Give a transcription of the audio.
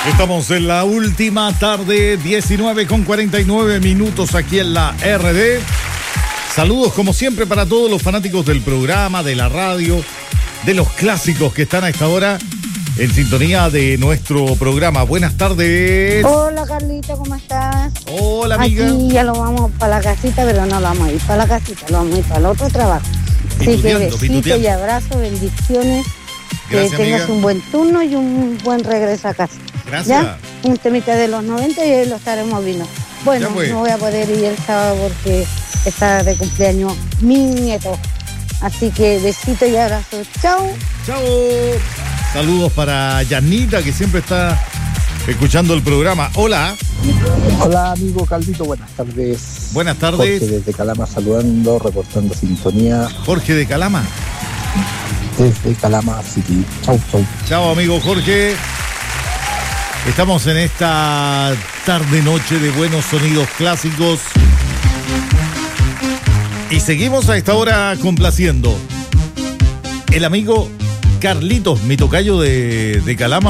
Estamos en la última tarde, 19:49 aquí en la RD. Saludos como siempre para todos los fanáticos del programa, de la radio, de los clásicos que están a esta hora en sintonía de nuestro programa. Buenas tardes. Hola Carlito, ¿cómo estás? Hola amiga. Aquí ya lo vamos para la casita, pero no lo vamos a ir para la casita, lo vamos a ir para el otro trabajo. Así que besito y abrazo, bendiciones. Gracias, que tengas amiga. un buen turno y un buen regreso a casa. Gracias. ¿Ya? Un temita de los 90 y ahí lo estaremos viendo. Bueno, no voy a poder ir el sábado porque está de cumpleaños mi nieto. Así que besito y abrazo. Chao. Chao. Saludos para Yanita, que siempre está escuchando el programa. Hola. Hola amigo Caldito, buenas tardes. Buenas tardes. Jorge desde Calama saludando, reportando sintonía. Jorge de Calama. Desde Calama City. Chau, chau. Chao amigo Jorge. Estamos en esta tarde-noche de buenos sonidos clásicos. Y seguimos a esta hora complaciendo. El amigo Carlitos, mi tocayo de Calama.